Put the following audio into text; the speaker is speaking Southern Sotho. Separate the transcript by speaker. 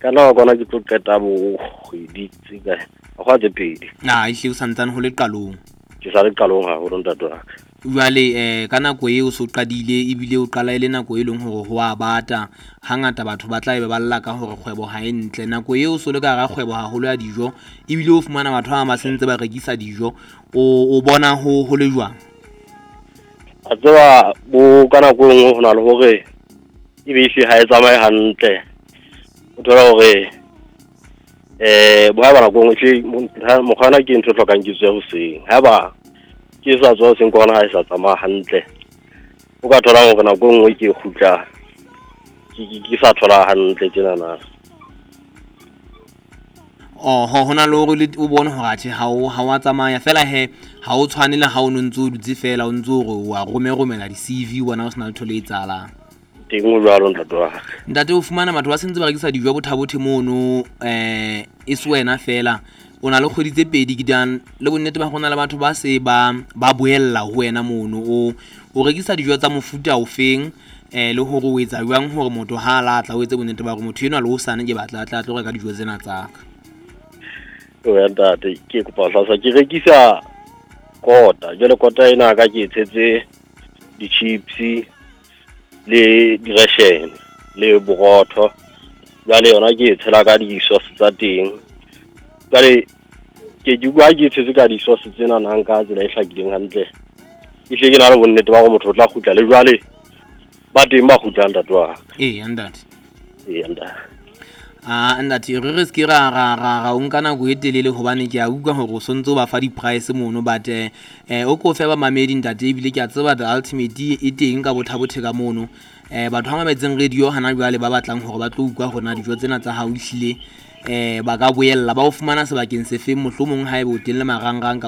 Speaker 1: kana gona ke tlo qeta bo kgwedi tsika ga tse pedi
Speaker 2: ihle o santsane ho le qalong
Speaker 1: ke sa le qalong ha ho ntate wa ka
Speaker 2: jwale ka nako e o so qadile ebile o qala ile nako e leng hore ho a bata hangata batho ba tla be ba lla ka hore kgwebo ha e ntle nako e o so le ka ga kgwebo haholo ya dijo ebile o fumana batho ba sentse ba rekisa dijo o bona ho le jwang
Speaker 1: a tseba bo kana go nngwe hona le hore e be se ha e tsamaye hantle o thola hore bo ha bana go nngwe mo khana ke ntho tlokang ke tswe hoseng ha ba ke sa tswa seng kona ha e sa tsamaya hantle o ka thola hore na go nngwe ke khutla ke sa thola hantle tsena na
Speaker 2: hona le hore o bone hore athe ha wa tsamaya fela he ha o tshwanela ha o ntse o dutse fela o ntse hore wa romela di-CV bona o sena le thole etsalang
Speaker 1: teng o jwalo
Speaker 2: ntate o fumana batho ba sentse ba rekisa dijo bothabo mono e se wena fela o na le kgwedi tse pedi ke dan le bonnete ba gona le batho ba se ba boella ho wena mono o rekisa dijo tsa mofuta o feng le hore o etsa jwang hore motho ha la tla o etse bonnete ba gore motho eno a le ho sane ke batla tla tlo reka dijo tsena tsa ka
Speaker 1: o ya ntate ke kopa hlasa ke rekisa kota jwale kota ena ka ke etsetse di-chips le di-ration le borotho jwale yona ke tshela ka di-sauce tsa teng jwale ke bua ke etsetse ka di-sauce tsena nang ka tsela e hlakileng hantle ke hle ke na le bonnete ba gore motho o tla kgutla le jwale ba teng ba kgutlang ntate wa
Speaker 2: ntate
Speaker 1: ntate
Speaker 2: ntate re se ke ra o nka nako e telele hobane ke a utlwa hore o sontse o ba fa di-price mono but o ko fe ba mamedi ntate ebile ke a tseba the ultimate e teng ka bothabo-theka mono batho ba mametseng radio hana jwale ba batlang hore ba tlo utlwa hona dijo tsena tsa hao ehlile ba ka boella ba o fumana sebakeng se feng mohlomong ha ebe o teng le marangrang